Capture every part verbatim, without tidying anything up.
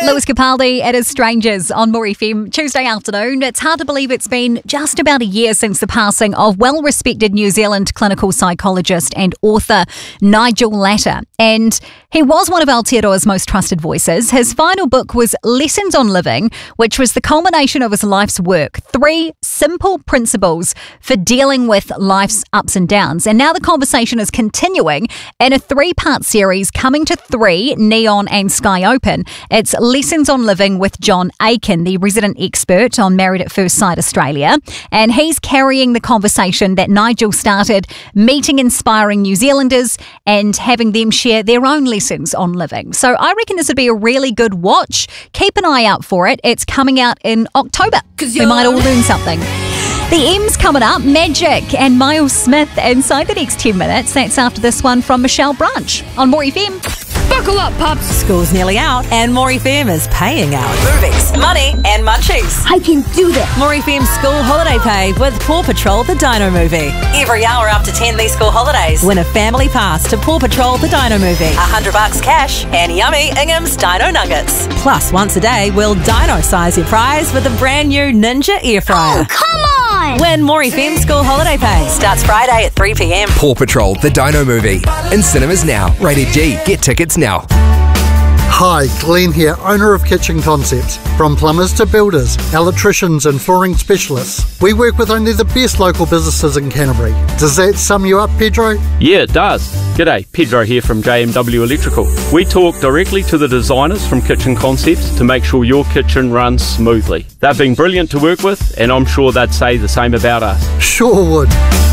Lewis Capaldi, it is Strangers on More F M. Tuesday afternoon. It's hard to believe it's been just about a year since the passing of well-respected New Zealand clinical psychologist and author Nigel Latta. And he was one of Aotearoa's most trusted voices. His final book was Lessons on Living, which was the culmination of his life's work. Three simple principles for dealing with life's ups and downs. And now the conversation is continuing in a three-part series coming to three, Neon and Sky Open. It's Lessons on Living with John Aiken, the resident expert on Married at First Sight Australia. And he's carrying the conversation that Nigel started, meeting inspiring New Zealanders and having them share their own lessons on living. So I reckon this would be a really good watch. Keep an eye out for it. It's coming out in October. We might all learn something. The M's coming up, Magic and Miles Smith inside the next ten minutes. That's after this one from Michelle Branch on More F M. Buckle up, pups. School's nearly out and More F M is paying out. Movies, money and munchies. I can do this. More F M School Holiday Pay with Paw Patrol the Dino Movie. Every hour up to ten these school holidays. Win a family pass to Paw Patrol the Dino Movie. A hundred bucks cash and yummy Ingham's Dino Nuggets. Plus, once a day, we'll dino size your prize with a brand new Ninja Air Fryer. Oh, come on! Win More F M School Holiday Pay. Starts Friday at three p m. Paw Patrol the Dino Movie. In cinemas now. Rated G. Get tickets now. Hi, Glenn here, owner of Kitchen Concepts. From plumbers to builders, electricians and flooring specialists, we work with only the best local businesses in Canterbury. Does that sum you up, Pedro? Yeah, it does. G'day, Pedro here from J M W Electrical. We talk directly to the designers from Kitchen Concepts to make sure your kitchen runs smoothly. They've been brilliant to work with, and I'm sure they'd say the same about us. Sure would.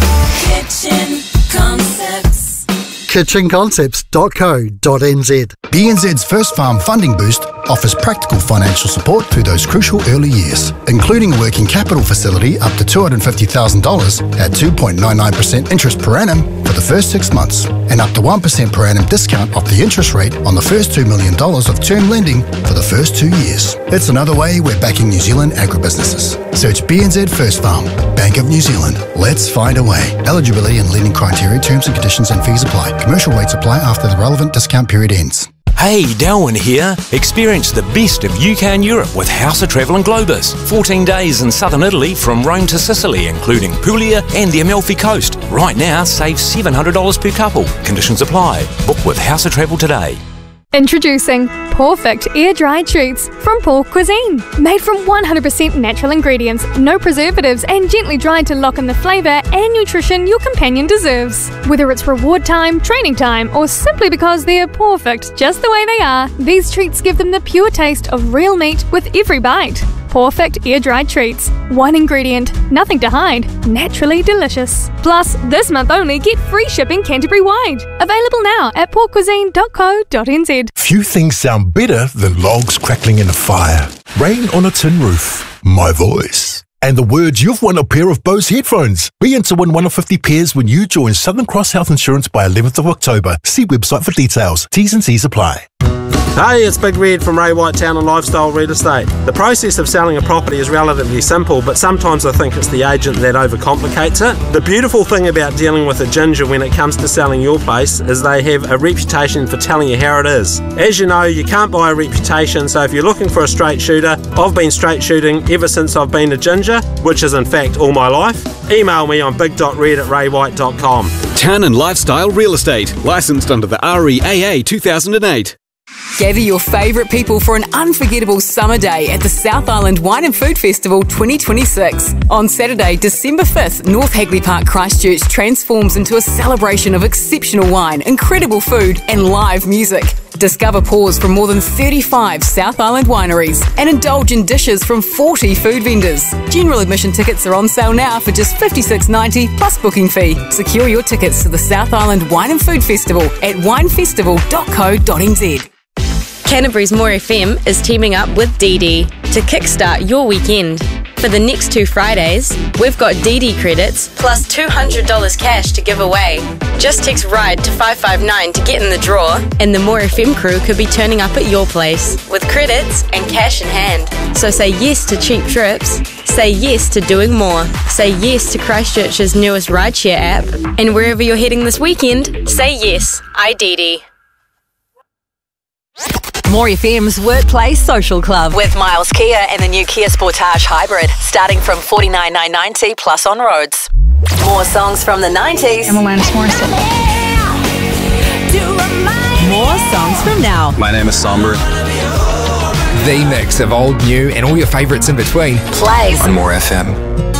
Kitchen Concepts. kitchen concepts dot co dot n z. B N Z's First Farm Funding Boost offers practical financial support through those crucial early years, including a working capital facility up to two hundred fifty thousand dollars at two point nine nine percent interest per annum for the first six months, and up to one percent per annum discount off the interest rate on the first two million dollars of term lending for the first two years. It's another way we're backing New Zealand agribusinesses. Search B N Z First Farm, Bank of New Zealand. Let's find a way. Eligibility and lending criteria, terms and conditions and fees apply. Commercial rates apply after the relevant discount period ends. Hey, Darwin here. Experience the best of U K and Europe with House of Travel and Globus. fourteen days in southern Italy from Rome to Sicily, including Puglia and the Amalfi Coast. Right now, save seven hundred dollars per couple. Conditions apply. Book with House of Travel today. Introducing Perfect Air-Dried Treats from Paul Cuisine. Made from one hundred percent natural ingredients, no preservatives, and gently dried to lock in the flavour and nutrition your companion deserves. Whether it's reward time, training time, or simply because they're perfect just the way they are, these treats give them the pure taste of real meat with every bite. Perfect air-dried treats. One ingredient, nothing to hide, naturally delicious. Plus, this month only, get free shipping Canterbury-wide. Available now at paul cuisine dot co dot n z. Few things sound better than logs crackling in a fire, rain on a tin roof, my voice, and the words you've won a pair of Bose headphones. Be in to win one of fifty pairs when you join Southern Cross Health Insurance by eleventh of October. See website for details. T's and C's apply. Hey, it's Big Red from Ray White Town and Lifestyle Real Estate. The process of selling a property is relatively simple, but sometimes I think it's the agent that overcomplicates it. The beautiful thing about dealing with a ginger when it comes to selling your place is they have a reputation for telling you how it is. As you know, you can't buy a reputation, so if you're looking for a straight shooter, I've been straight shooting ever since I've been a ginger, which is in fact all my life. Email me on big dot red at ray white dot com. Town and Lifestyle Real Estate, licensed under the R E A A two thousand eight. Gather your favourite people for an unforgettable summer day at the South Island Wine and Food Festival twenty twenty-six. On Saturday, December fifth, North Hagley Park, Christchurch transforms into a celebration of exceptional wine, incredible food and live music. Discover pours from more than thirty-five South Island wineries and indulge in dishes from forty food vendors. General admission tickets are on sale now for just fifty-six ninety plus booking fee. Secure your tickets to the South Island Wine and Food Festival at wine festival dot co dot n z. Canterbury's More F M is teaming up with D D to kickstart your weekend. For the next two Fridays, we've got D D credits plus two hundred dollars cash to give away. Just text RIDE to five five nine to get in the draw, and the More F M crew could be turning up at your place with credits and cash in hand. So say yes to cheap trips, say yes to doing more, say yes to Christchurch's newest rideshare app, and wherever you're heading this weekend, say yes, I D D. More F M's Workplace Social Club with Miles Kia and the new Kia Sportage Hybrid, starting from forty-nine thousand nine hundred ninety plus on roads. More songs from the nineties. I'm Alanis Morissette. More songs from now. My name is Somber. The mix of old, new, and all your favourites in between. Plays on More F M.